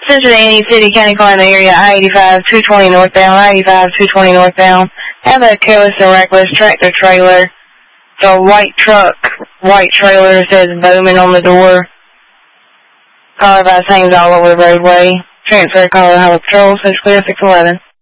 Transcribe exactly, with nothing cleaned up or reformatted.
Cincinnati City, County Climate Area, I eighty-five, two twenty northbound, I eighty-five, two twenty northbound. Have a careless and reckless tractor trailer. The white truck, white trailer says Bowman on the door. Car advice hangs all over the roadway. Transfer call to Highway Patrol, Social Clear six eleven.